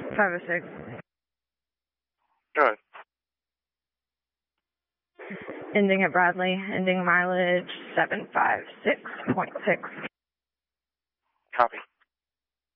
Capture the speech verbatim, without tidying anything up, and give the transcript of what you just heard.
five oh six. Go ahead. Ending at Bradley, ending mileage seven five six point six. Copy.